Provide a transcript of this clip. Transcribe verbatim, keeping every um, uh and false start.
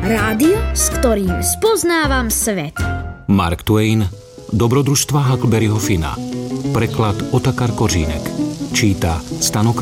Rádio, s ktorým spoznávam svet. Mark Twain, Dobrodružstva Huckleberryho Finna. Preklad Otakar Kořínek. Číta Stano